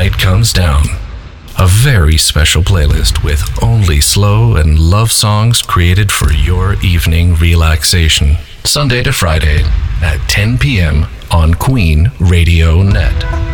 night comes down. A very special playlist with only slow and love songs created for your evening relaxation. Sunday to Friday at 10 p.m. on Queen Radio Net.